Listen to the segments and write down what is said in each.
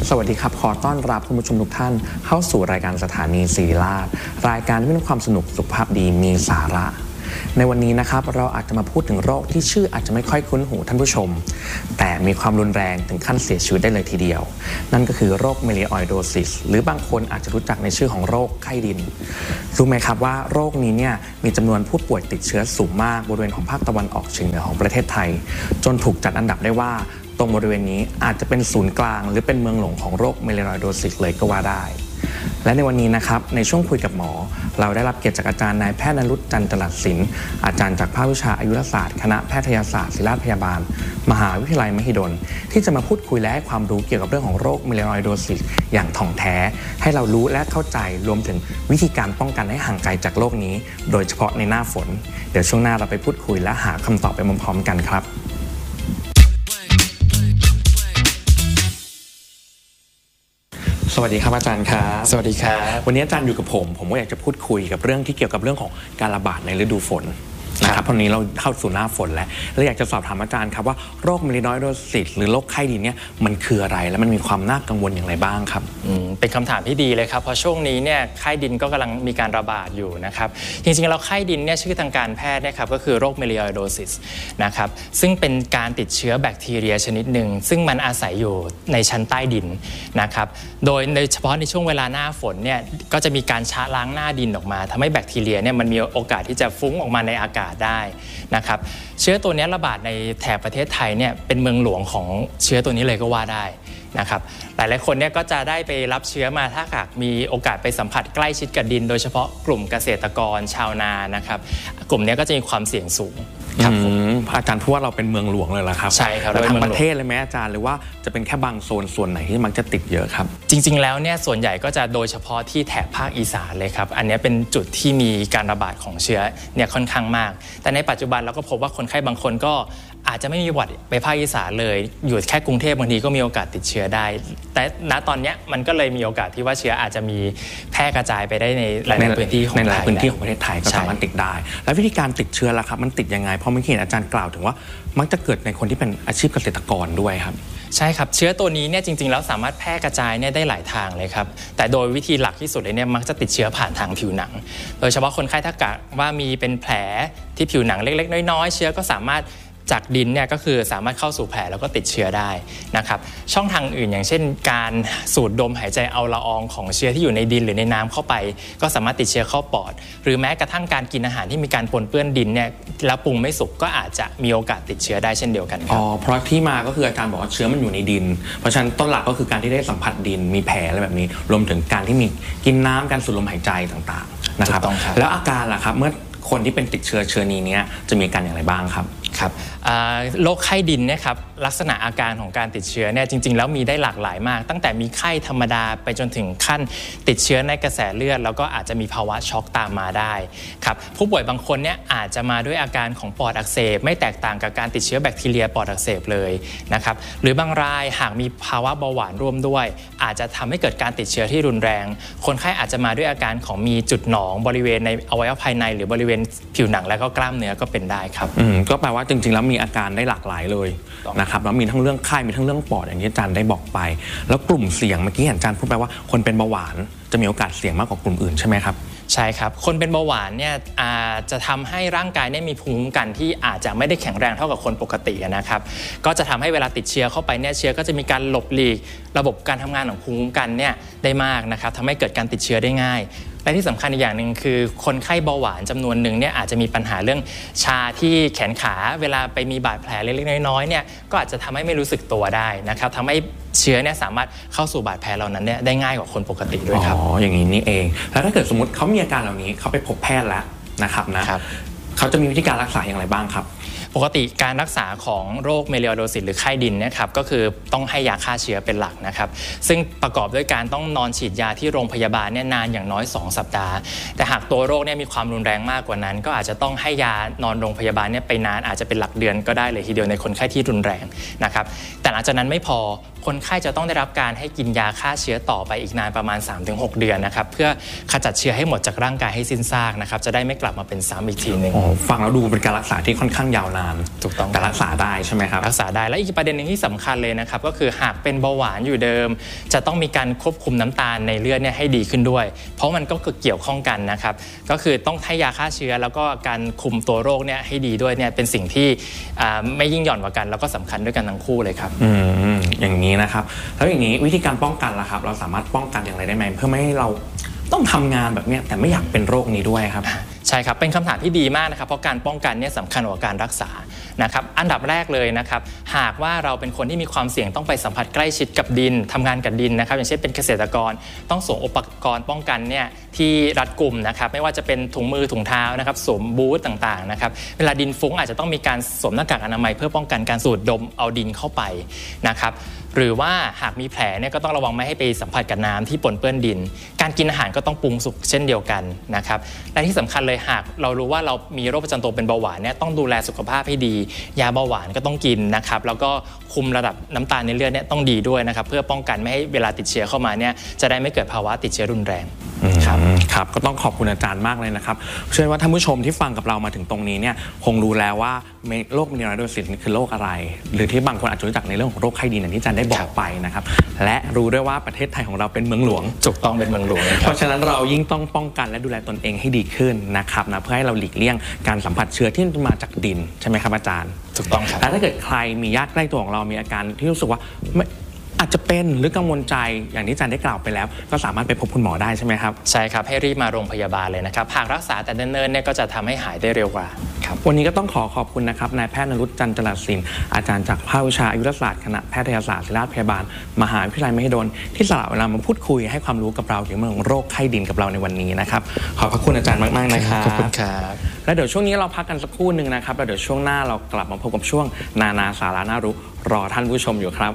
สวัสดีครับขอต้อนรับคุณผู้ชมทุกท่านเข้าสู่รายการสถานีศิริราชรายการที่มีความสนุกสุขภาพดีมีสาระในวันนี้นะครับเราอาจจะมาพูดถึงโรคที่ชื่ออาจจะไม่ค่อยคุ้นหูท่านผู้ชมแต่มีความรุนแรงถึงขั้นเสียชีวิตได้เลยทีเดียวนั่นก็คือโรคเมลิออยโดซิสหรือบางคนอาจจะรู้จักในชื่อของโรคไข้ดินรู้ไหมครับว่าโรคนี้เนี่ยมีจำนวนผู้ป่วยติดเชื้อสูงมากบริเวณของภาคตะวันออกเฉียงเหนือของประเทศไทยจนถูกจัดอันดับได้ว่าตรงบริเวณนี้อาจจะเป็นศูนย์กลางหรือเป็นเมืองหลวงของโรคเมลิออยโดซิสเลยก็ว่าได้และในวันนี้นะครับในช่วงคุยกับหมอเราได้รับเกียรติจากอาจารย์นายแพทย์นฤทธิ์จันทร์จรัสศิลป์อาจารย์จากภาควิชาอายุรศาสตร์คณะแพทยศาสตร์ศิริราชพยาบาลมหาวิทยาลัยมหิดลที่จะมาพูดคุยและให้ความรู้เกี่ยวกับเรื่องของโรคเมลิออยโดซิสอย่างถ่องแท้ให้เรารู้และเข้าใจรวมถึงวิธีการป้องกันให้ห่างไกลจากโรคนี้โดยเฉพาะในหน้าฝนเดี๋ยวช่วงหน้าเราไปพูดคุยและหาคำตอบไปพร้อมๆกันครับสวัสดีครับอาจารย์ครับสวัสดีครับวันนี้อาจารย์อยู่กับผมก็อยากจะพูดคุยกับเรื่องที่เกี่ยวกับเรื่องของการระบาดในฤดูฝนนะครับตอนนี้เราเข้าสู่หน้าฝนแล้วอยากจะสอบถามอาจารย์ครับว่าโรคเมลิออยโดซิสหรือโรคไข้ดินเนี่ยมันคืออะไรและมันมีความน่ากังวลอย่างไรบ้างครับเป็นคำถามที่ดีเลยครับเพราะช่วงนี้เนี่ยไข้ดินก็กำลังมีการระบาดอยู่นะครับจริงๆแล้วไข้ดินเนี่ยชื่อทางการแพทย์นะครับก็คือโรคเมลิออยโดซิสนะครับซึ่งเป็นการติดเชื้อแบคทีเรียชนิดหนึ่งซึ่งมันอาศัยอยู่ในชั้นใต้ดินนะครับโดยเฉพาะในช่วงเวลาหน้าฝนเนี่ยก็จะมีการชะล้างหน้าดินออกมาทำให้แบคทีเรียเนี่ยมันมีโอกาสที่จะฟุ้งออกมาในอากาศได้นะครับเชื้อตัวนี้ระบาดในแถบประเทศไทยเนี่ยเป็นเมืองหลวงของเชื้อตัวนี้เลยก็ว่าได้นะครับหลายๆคนเนี่ยก็จะได้ไปรับเชื้อมาถ้าหากมีโอกาสไปสัมผัสใกล้ชิดกับดินโดยเฉพาะกลุ่มเกษตรกรชาวนานะครับกลุ่มนี้ก็จะมีความเสี่ยงสูงครับอาจารย์พูดว่าเราเป็นเมืองหลวงเลยเหรอครับใช่ครับแล้วทั้งประเทศเลยไหมอาจารย์หรือว่าจะเป็นแค่บางโซนส่วนไหนที่มักจะติดเยอะครับจริงๆแล้วเนี่ยส่วนใหญ่ก็จะโดยเฉพาะที่แถบภาคอีสานเลยครับอันนี้เป็นจุดที่มีการระบาดของเชื้อเนี่ยค่อนข้างมากแต่ในปัจจุบันเราก็พบว่าคนไข้บางคนก็อาจจะไม่มีประวัติไปภาคอีสานเลยอยู่แค่กรุงเทพบางทีก็มีโอกาสติดเชื้อได้แต่ณตอนนี้มันก็เลยมีโอกาสที่ว่าเชื้ออาจจะมีแพร่กระจายไปได้ในหลายพื้นที่ของประเทศไทยก็สามารถติดได้แล้ววิธีการติดเชื้อล่ะครับมันติดยังไงเพราะเมื่อกี้อาจารย์กล่าวถึงว่ามักจะเกิดในคนที่เป็นอาชีพเกษตรกรด้วยครับใช่ครับเชื้อตัวนี้เนี่ยจริงๆแล้วสามารถแพร่กระจายเนี่ยได้หลายทางเลยครับแต่โดยวิธีหลักที่สุดเลยเนี่ยมักจะติดเชื้อผ่านทางผิวหนังโดยเฉพาะคนไข้ถ้าเกิดว่ามีเป็นแผลที่ผิวหนังเล็กๆน้อยๆเชื้อก็สามารถจากดินเนี่ยก็คือสามารถเข้าสู่แผลแล้วก็ติดเชื้อได้นะครับช่องทางอื่นอย่างเช่นการสูดดมหายใจเอาละอองของเชื้อที่อยู่ในดินหรือในน้ำเข้าไปก็สามารถติดเชื้อเข้าปอดหรือแม้กระทั่งการกินอาหารที่มีการปนเปื้อนดินเนี่ยแล้วปรุงไม่สุกก็อาจจะมีโอกาสติดเชื้อได้เช่นเดียวกันครับเพราะที่มาก็คืออาจารย์บอกว่าเชื้อมันอยู่ในดินเพราะฉะนั้นต้นหลักก็คือการที่ได้สัมผัสดินมีแผลอะไรแบบนี้รวมถึงการที่มีกินน้ำการสูดลมหายใจต่างๆนะครับแล้วอาการล่ะครับเมื่อคนที่เป็นติดเชื้อนี้เนี่ยจะมีอาการอย่างไรบ้างครับครับโรคไข้ดินเนี่ยครับลักษณะอาการของการติดเชื้อเนี่ยจริงๆแล้วมีได้หลากหลายมากตั้งแต่มีไข้ธรรมดาไปจนถึงขั้นติดเชื้อในกระแสเลือดแล้วก็อาจจะมีภาวะช็อกตามมาได้ครับผู้ป่วยบางคนเนี่ยอาจจะมาด้วยอาการของปอดอักเสบไม่แตกต่างกับการติดเชื้อแบคทีเรียปอดอักเสบเลยนะครับหรือบางรายหากมีภาวะเบาหวานร่วมด้วยอาจจะทำให้เกิดการติดเชื้อที่รุนแรงคนไข้อาจจะมาด้วยอาการของมีจุดหนองบริเวณในอวัยวะภายในหรือบริเวณผิวหนังและก็กล้ามเนื้อก็เป็นได้ครับก็แปลว่าจริงๆแล้วมีอาการได้หลากหลายเลยนะครับแล้วมีทั้งเรื่องไข้มีทั้งเรื่องปอดอย่างที่อาจารย์ได้บอกไปแล้วกลุ่มเสี่ยงเมื่อกี้อาจารย์พูดไปว่าคนเป็นเบาหวานจะมีโอกาสเสี่ยงมากกว่ากลุ่มอื่นใช่ไหมครับใช่ครับคนเป็นเบาหวานเนี่ยจะทำให้ร่างกายมีภูมิคุ้มกันที่อาจจะไม่ได้แข็งแรงเท่ากับคนปกตินะครับก็จะทำให้เวลาติดเชื้อเข้าไปเนี่ยเชื้อก็จะมีการหลบหลีกระบบการทำงานของภูมิคุ้มกันเนี่ยได้มากนะครับทำให้เกิดการติดเชื้อได้ง่ายและที่สำคัญอีกอย่างหนึ่งคือคนไข้เบาหวานจำนวนหนึ่งเนี่ยอาจจะมีปัญหาเรื่องชาที่แขนขาเวลาไปมีบาดแผลเล็กๆน้อยๆเนี่ยก็อาจจะทำให้ไม่รู้สึกตัวได้นะครับทำให้เชื้อเนี่ยสามารถเข้าสู่บาดแผลเหล่านั้นเนี่ยได้ง่ายกว่าคนปกติด้วยครับอย่างนี้นี่เองแล้วถ้าเกิดสมมติเขามีอาการเหล่านี้เขาไปพบแพทย์แล้วนะครับเขาจะมีวิธีการรักษาอย่างไรบ้างครับปกติการรักษาของโรคเมลิออยโดซิสหรือไข้ดินนะครับก็คือต้องให้ยาฆ่าเชื้อเป็นหลักนะครับซึ่งประกอบด้วยการต้องนอนฉีดยาที่โรงพยาบาลเนี่ยนานอย่างน้อย2 สัปดาห์แต่หากตัวโรคเนี่ยมีความรุนแรงมากกว่านั้นก็อาจจะต้องให้ยานอนโรงพยาบาลเนี่ยไปนานอาจจะเป็นหลักเดือนก็ได้เลยทีเดียวในคนไข้ที่รุนแรงนะครับแต่หลังจากนั้นไม่พอคนไข้จะต้องได้รับการให้กินยาฆ่าเชื้อต่อไปอีกนานประมาณ 3-6 เดือนนะครับเพื่อขจัดเชื้อให้หมดจากร่างกายให้สิ้นซากนะครับจะได้ไม่กลับมาเป็นซ้ำอีกทีนึงฟังแล้วดูเป็นการรักษาที่ค่อนข้างยาวนานถูกต้องแต่รักษาได้ใช่ไหมครับรักษาได้และอีกประเด็นนึงที่สำคัญเลยนะครับก็คือหากเป็นเบาหวานอยู่เดิมจะต้องมีการควบคุมน้ำตาลในเลือดเนี่ยให้ดีขึ้นด้วยเพราะมันก็เกี่ยวข้องกันนะครับก็คือต้องให้ยาฆ่าเชื้อแล้วก็การคุมตัวโรคเนี่ยให้ดีด้วยเนี่ยเป็นสิ่งที่ไม่ยิ่งหย่อนกว่ากันแล้วก็สำคัญด้วยกันทั้งคู่เลยครับอย่างนี้นะครับแล้วอย่างนี้วิธีการป้องกันล่ะครับเราสามารถป้องกันอย่างไรได้ไหมเพื่อไม่ให้เราต้องทำงานแบบนี้แต่ไม่อยากเป็นโรคนี้ด้วยครับใช่ครับเป็นคำถามที่ดีมากนะครับเพราะการป้องกันเนี่ยสำคัญกว่าการรักษานะครับอันดับแรกเลยนะครับหากว่าเราเป็นคนที่มีความเสี่ยงต้องไปสัมผัสใกล้ชิดกับดินทำงานกับดินนะครับอย่างเช่นเป็นเกษตรกรต้องสวมอุปกรณ์ป้องกันเนี่ยที่รัดกุมนะครับไม่ว่าจะเป็นถุงมือถุงเท้านะครับสวมบูทต่างๆนะครับเวลาดินฟุ้งอาจจะต้องมีการสวมหน้ากากอนามัยเพื่อป้องกันการสูดดมเอาดินเข้าไปนะครับหรือว่าหากมีแผลเนี่ยก็ต้องระวังไม่ให้ไปสัมผัสกับน้ำที่ปนเปื้อนดินการกินอาหารก็ต้องปรุงสุกเช่นเดียวกันนะครับและที่สำคัญเลยหากเรารู้ว่าเรามีโรคประจำตัวเป็นเบาหวานเนี่ยต้องดูแลสุขภาพให้ดียาเบาหวานก็ต้องกินนะครับแล้วก็คุมระดับน้ำตาลในเลือดเนี่ยต้องดีด้วยนะครับเพื่อป้องกันไม่ให้เวลาติดเชื้อเข้ามาเนี่ยจะได้ไม่เกิดภาวะติดเชื้อรุนแรงครับก็ต้องขอบคุณอาจารย์มากเลยนะครับเชื่อว่าท่านผู้ชมที่ฟังกับเรามาถึงตรงนี้เนี่ยคงรู้แล้วว่าโรคเมนิไอโดซิสคือโรคอะไรหรือที่บางคนอาจจะรู้จักในเรื่องของโรคไข้ดินอย่างที่อาจารย์ได้บอกไปนะครับและรู้ด้วยว่าประเทศไทยของเราเป็นเมืองหลวงถูกต้องเป็นเมืองหลวงเพราะฉะนั้นเรายิ่งต้องป้องกันและดูแลตนเองให้ดีขึ้นนะครับนะเพื่อให้เราหลีกเลี่ยงการสัมผัสเชื้อที่มาจากดินใช่ไหมครับอาจารย์ถูกต้องครับและถ้าเกิดใครมีญาติใกล้ตัวของเรามีอาการที่รู้สึกว่าอาจจะเป็นหรือกังวลใจอย่างที่อาจารย์ได้กล่าวไปแล้วก็สามารถไปพบคุณหมอได้ใช่ไหมครับใช่ครับให้รีบมาโรงพยาบาลเลยนะครับหากรักษาแต่เนิ่นๆเนี่ยก็จะทำให้หายได้เร็วกว่าครับวันนี้ก็ต้องขอบคุณนะครับนายแพทย์นฤทธิ์จันทร์จรัสสินอาจารย์จากภาควิชาอายุรศาสตร์คณะแพทยศาสตร์ศิริราชพยาบาลมหาวิทยาลัยมหิดลที่สละเวลามาพูดคุยให้ความรู้กับเราเกี่ยวกับโรคไข้ดินกับเราในวันนี้นะครับขอบพระคุณอาจารย์มากๆนะครับขอบคุณครับและเดี๋ยวช่วงนี้เราพักกันสักครู่นึงนะครับแล้วเดี๋ยวช่วงหน้าเรากลับมาพบกับช่วงนาสาระน่ารู้รอท่านผู้ชมอยู่ครับ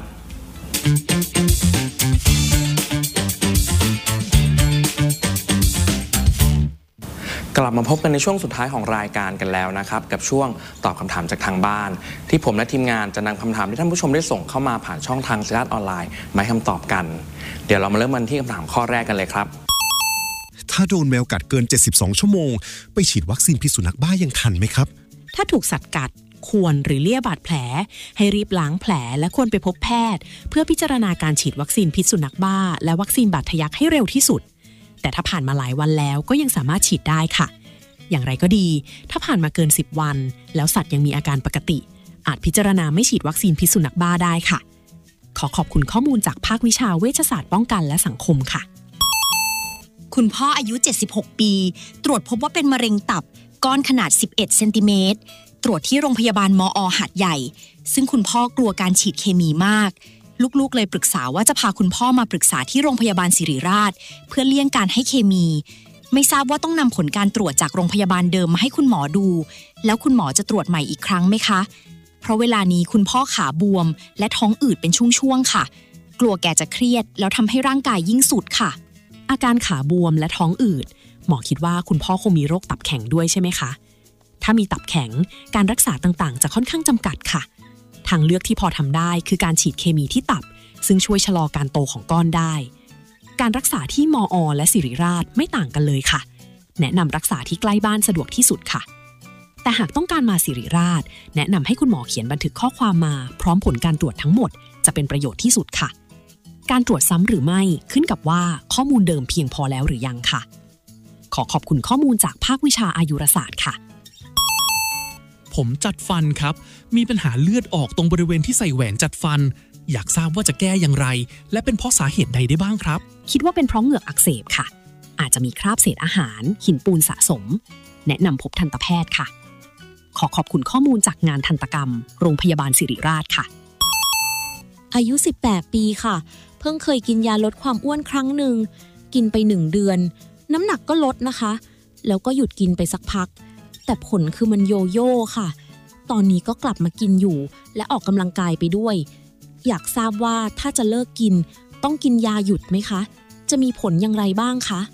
กลับมาพบกันในช่วงสุดท้ายของรายการกันแล้วนะครับกับช่วงตอบคำถามจากทางบ้านที่ผมและทีมงานจะนำคำถามที่ท่านผู้ชมได้ส่งเข้ามาผ่านช่องทางศิริราชออนไลน์มาให้คำตอบกันเดี๋ยวเรามาเริ่มกันที่คำถามข้อแรกกันเลยครับถ้าโดนแมวกัดเกิน72ชั่วโมงไปฉีดวัคซีนพิษสุนัขบ้ายังทันไหมครับถ้าถูกสัตว์กัดควรหรือเลี่ยบาดแผลให้รีบล้างแผลและควรไปพบแพทย์เพื่อพิจารณาการฉีดวัคซีนพิษสุนัขบ้าและวัคซีนบาดทะยักให้เร็วที่สุดแต่ถ้าผ่านมาหลายวันแล้วก็ยังสามารถฉีดได้ค่ะอย่างไรก็ดีถ้าผ่านมาเกิน10วันแล้วสัตว์ยังมีอาการปกติอาจพิจารณาไม่ฉีดวัคซีนพิษสุนัขบ้าได้ค่ะขอบคุณข้อมูลจากภาควิชาเวชศาสตร์ป้องกันและสังคมค่ะคุณพ่ออายุ76ปีตรวจพบว่าเป็นมะเร็งตับก้อนขนาด11เซนติเมตรตรวจที่โรงพยาบาลมอ.หาดใหญ่ซึ่งคุณพ่อกลัวการฉีดเคมีมากลูกๆเลยปรึกษาว่าจะพาคุณพ่อมาปรึกษาที่โรงพยาบาลศิริราชเพื่อเลี่ยงการให้เคมีไม่ทราบว่าต้องนำผลการตรวจจากโรงพยาบาลเดิมมาให้คุณหมอดูแล้วคุณหมอจะตรวจใหม่อีกครั้งไหมคะเพราะเวลานี้คุณพ่อขาบวมและท้องอืดเป็นช่วงๆค่ะกลัวแกจะเครียดแล้วทำให้ร่างกายยิ่งสุดค่ะอาการขาบวมและท้องอืดหมอคิดว่าคุณพ่อคงมีโรคตับแข็งด้วยใช่ไหมคะถ้ามีตับแข็งการรักษาต่างๆจะค่อนข้างจำกัดค่ะทางเลือกที่พอทำได้คือการฉีดเคมีที่ตับซึ่งช่วยชะลอการโตของก้อนได้การรักษาที่มอ.และศิริราชไม่ต่างกันเลยค่ะแนะนำรักษาที่ใกล้บ้านสะดวกที่สุดค่ะแต่หากต้องการมาศิริราชแนะนำให้คุณหมอเขียนบันทึกข้อความมาพร้อมผลการตรวจทั้งหมดจะเป็นประโยชน์ที่สุดค่ะการตรวจซ้ำหรือไม่ขึ้นกับว่าข้อมูลเดิมเพียงพอแล้วหรือยังค่ะขอบคุณข้อมูลจากภาควิชาอายุรศาสตร์ค่ะผมจัดฟันครับมีปัญหาเลือดออกตรงบริเวณที่ใส่แหวนจัดฟันอยากทราบว่าจะแก้อย่างไรและเป็นเพราะสาเหตุใดได้บ้างครับคิดว่าเป็นเพราะเหงือกอักเสบค่ะอาจจะมีคราบเศษอาหารหินปูนสะสมแนะนำพบทันตแพทย์ค่ะขอบคุณข้อมูลจากงานทันตกรรมโรงพยาบาลศิริราชค่ะอายุ18ปีค่ะเพิ่งเคยกินยาลดความอ้วนครั้งหนึ่งกินไป1 เดือนน้ำหนักก็ลดนะคะแล้วก็หยุดกินไปสักพักแต่ผลคือมันโยโย่ค่ะตอนนี้ก็กลับมากินอยู่และออกกำลังกายไปด้วยอยากทราบว่าถ้าจะเลิกกินต้องกินยาหยุดไหมคะจะมีผลอย่างไรบ้างคะ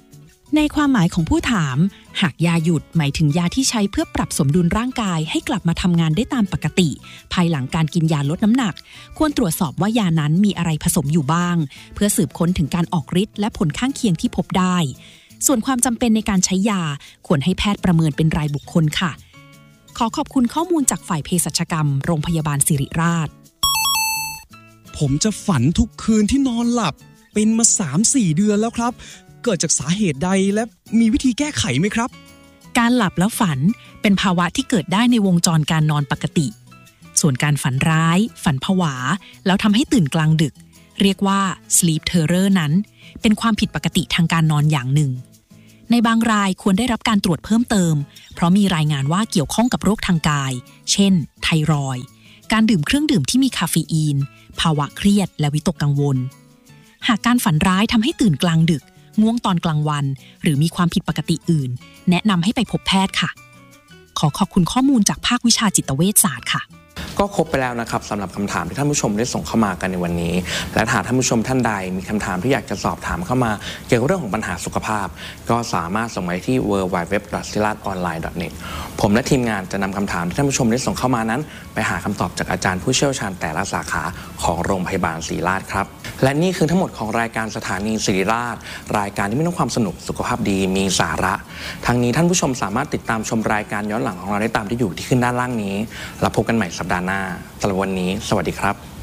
ในความหมายของผู้ถามหากยาหยุดหมายถึงยาที่ใช้เพื่อปรับสมดุลร่างกายให้กลับมาทำงานได้ตามปกติภายหลังการกินยาลดน้ำหนักควรตรวจสอบว่ายานั้นมีอะไรผสมอยู่บ้างเพื่อสืบค้นถึงการออกฤทธิ์และผลข้างเคียงที่พบได้ส่วนความจำเป็นในการใช้ยาควรให้แพทย์ประเมินเป็นรายบุคคลค่ะขอขอบคุณข้อมูลจากฝ่ายเภสัชกรรมโรงพยาบาลศิริราชผมจะฝันทุกคืนที่นอนหลับเป็นมา 3-4 เดือนแล้วครับเกิดจากสาเหตุใดและมีวิธีแก้ไขไหมครับการหลับแล้วฝันเป็นภาวะที่เกิดได้ในวงจรการนอนปกติส่วนการฝันร้ายฝันผวาแล้วทำให้ตื่นกลางดึกเรียกว่า sleep terror นั้นเป็นความผิดปกติทางการนอนอย่างหนึ่งในบางรายควรได้รับการตรวจเพิ่มเติมเพราะมีรายงานว่าเกี่ยวข้องกับโรคทางกายเช่นไทรอยด์การดื่มเครื่องดื่มที่มีคาเฟอีนภาวะเครียดและวิตกกังวลหากการฝันร้ายทำให้ตื่นกลางดึกง่วงตอนกลางวันหรือมีความผิดปกติอื่นแนะนำให้ไปพบแพทย์ค่ะขอขอบคุณข้อมูลจากภาควิชาจิตเวชศาสตร์ค่ะก็ครบไปแล้วนะครับสำหรับคำถามที่ท่านผู้ชมได้ส่งเข้ามากันในวันนี้และหากท่านผู้ชมท่านใดมีคำถามที่อยากจะสอบถามเข้ามาเกี่ยวกับเรื่องของปัญหาสุขภาพก็สามารถส่งมาที่ www.silatonline.net ผมและทีมงานจะนำคำถามที่ท่านผู้ชมได้ส่งเข้ามานั้นไปหาคำตอบจากอาจารย์ผู้เชี่ยวชาญแต่ละสาขาของโรงพยาบาลศิริราชครับและนี่คือทั้งหมดของรายการสถานีศิริราชรายการที่มีความสนุกสุขภาพดีมีสาระทั้งนี้ท่านผู้ชมสามารถติดตามชมรายการย้อนหลังของเราได้ตามที่อยู่ที่ขึ้นด้านล่างนี้แล้วพบกันใหม่สัปดาห์หน้าสำหรับวันนี้สวัสดีครับ